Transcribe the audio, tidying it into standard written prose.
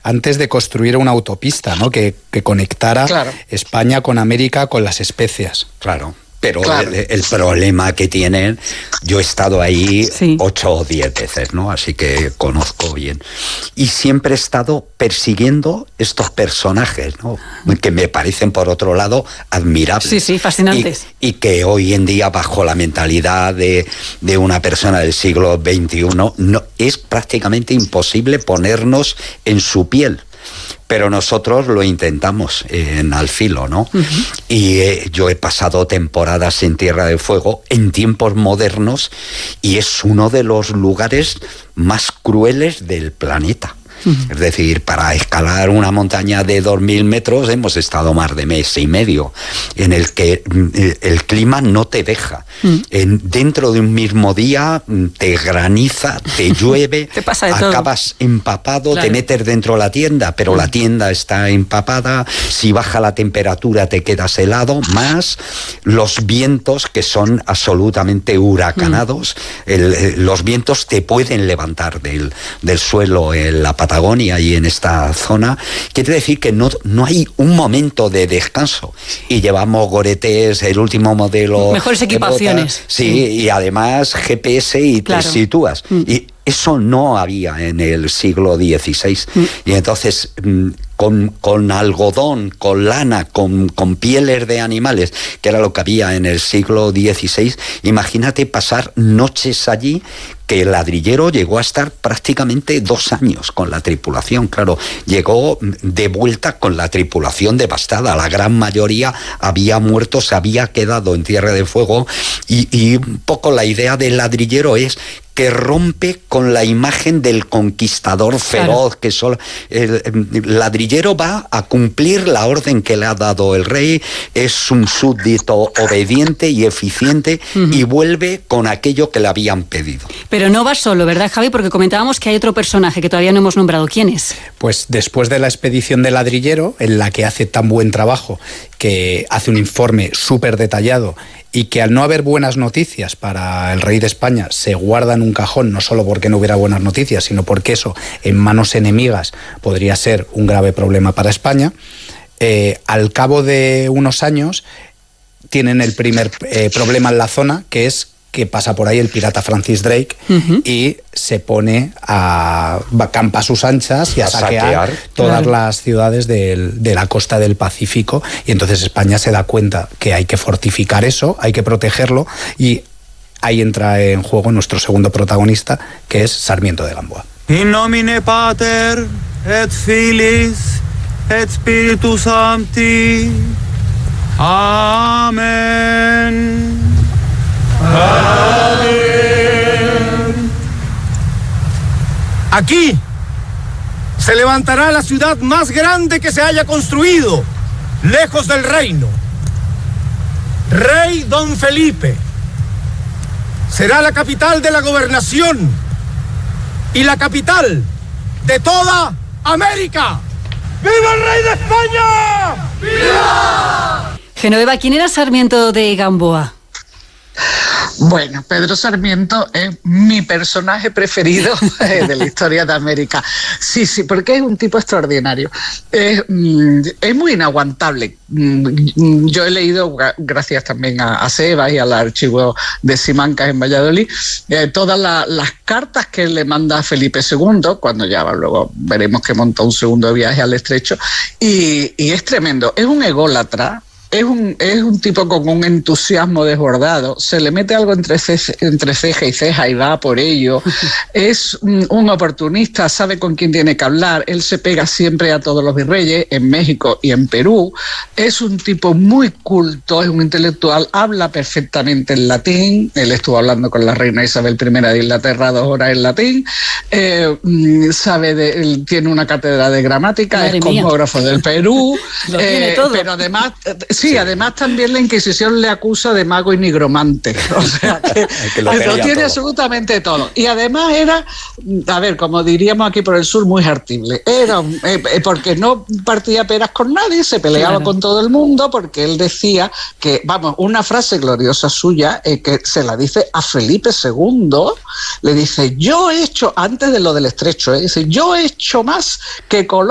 antes de construir una autopista, ¿no? Que conectara España con América con las especias. Claro. Pero el problema que tienen, yo he estado ahí 8 o 10 veces, ¿no? Así que conozco bien. Y siempre he estado persiguiendo estos personajes, ¿no? Que me parecen, por otro lado, admirables. Sí, fascinantes. Y que hoy en día, bajo la mentalidad de una persona del siglo XXI, no, es prácticamente imposible ponernos en su piel. Pero nosotros lo intentamos en Al Filo, ¿no? Uh-huh. Y yo he pasado temporadas en Tierra de Fuego en tiempos modernos y es uno de los lugares más crueles del planeta. Uh-huh. Es decir, para escalar una montaña de 2.000 metros hemos estado más de mes y medio, en el que el clima no te deja. Uh-huh. Dentro de un mismo día te graniza, te llueve, te pasa de acabas todo. Empapado, te metes dentro de la tienda, pero la tienda está empapada, si baja la temperatura te quedas helado, más los vientos que son absolutamente huracanados. Los vientos te pueden levantar del suelo en la Patagonia y en esta zona. Quiere decir que no hay un momento de descanso. Y llevamos Gore-Tex, el último modelo. Mejores equipaciones. Sí, y además GPS y te sitúas. Y eso no había en el siglo XVI. Y entonces, con algodón, con lana, con pieles de animales, que era lo que había en el siglo XVI, imagínate pasar noches allí, que el ladrillero llegó a estar prácticamente 2 años con la tripulación. Claro, llegó de vuelta con la tripulación devastada. La gran mayoría había muerto, se había quedado en Tierra de Fuego, y un poco la idea del ladrillero es que rompe con la imagen del conquistador feroz, que solo el ladrillero va a cumplir la orden que le ha dado el rey, es un súbdito obediente y eficiente, y vuelve con aquello que le habían pedido. Pero no va solo, ¿verdad, Javi? Porque comentábamos que hay otro personaje que todavía no hemos nombrado. ¿Quién es? Pues después de la expedición del ladrillero, en la que hace tan buen trabajo, que hace un informe súper detallado, y que al no haber buenas noticias para el rey de España se guarda en un cajón, no solo porque no hubiera buenas noticias, sino porque eso en manos enemigas podría ser un grave problema para España, al cabo de unos años tienen el primer problema en la zona, que es que pasa por ahí el pirata Francis Drake y se pone campa a sus anchas y a saquear todas las ciudades de la costa del Pacífico, y entonces España se da cuenta que hay que fortificar eso, hay que protegerlo, y ahí entra en juego nuestro segundo protagonista, que es Sarmiento de Gamboa. In nomine Pater et Filis et Spiritus Sancti. Amén. Amén. Aquí se levantará la ciudad más grande que se haya construido, lejos del reino. Rey Don Felipe será la capital de la gobernación y la capital de toda América. ¡Viva el rey de España! ¡Viva! Genoveva, ¿quién era Sarmiento de Gamboa? Bueno, Pedro Sarmiento es mi personaje preferido de la historia de América. Sí, porque es un tipo extraordinario. Es muy inaguantable. Yo he leído, gracias también a Sebas y al archivo de Simancas en Valladolid, todas las cartas que él le manda a Felipe II, cuando ya luego veremos que monta un segundo viaje al Estrecho, y es tremendo. Es un ególatra. Es un tipo con un entusiasmo desbordado, se le mete algo entre ceja y ceja y va por ello. Es un oportunista, sabe con quién tiene que hablar, él se pega siempre a todos los virreyes, en México y en Perú. Es un tipo muy culto, es un intelectual, habla perfectamente en latín, él estuvo hablando con la reina Isabel I de Inglaterra 2 horas en latín, él tiene una cátedra de gramática, madre es cosmógrafo del Perú, lo tiene todo. Pero además... Sí, además también la Inquisición le acusa de mago y nigromante, o sea que lo tiene todo. Absolutamente todo. Y además era, a ver, como diríamos aquí por el sur, muy hartible. Era porque no partía peras con nadie, se peleaba con todo el mundo, porque él decía que, vamos, una frase gloriosa suya, que se la dice a Felipe II, le dice, yo he hecho, antes de lo del Estrecho, dice, yo he hecho más que Colón